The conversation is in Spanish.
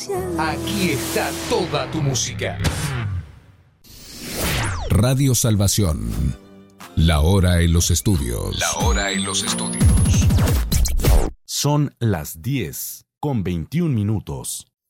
Aquí está toda tu música. Radio Salvación. La hora en los estudios. La hora en los estudios. Son las 10:21.